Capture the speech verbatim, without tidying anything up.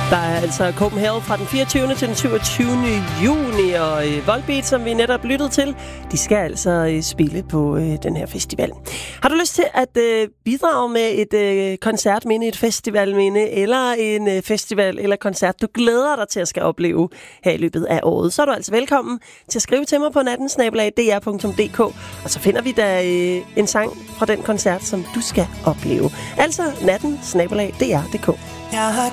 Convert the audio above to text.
Der er altså Copenhagen fra den fireogtyvende til den syvogtyvende juni, og øh, Volbeat, som vi netop lyttede til, de skal altså øh, spille på øh, den her festival. Har du lyst til at øh, bidrage med et øh, koncertminde, et festivalminde, eller en øh, festival eller koncert, du glæder dig til at skal opleve her i løbet af året, så er du altså velkommen til at skrive til mig på natten snabel-a d r punktum d k, og så finder vi da øh, en sang fra den koncert, som du skal opleve. Altså natten snabel-a d r punktum d k. Jeg har